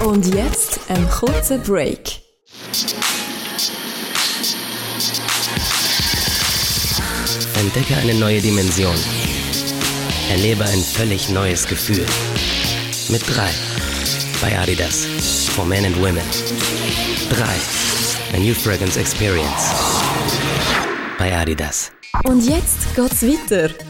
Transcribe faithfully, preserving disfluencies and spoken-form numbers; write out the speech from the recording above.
Und jetzt ein kurzer Break. Entdecke eine neue Dimension. Erlebe ein völlig neues Gefühl. Mit drei. Bei Adidas. For Men and Women. drei. A New Fragrance Experience. Bei Adidas. Und jetzt geht's weiter.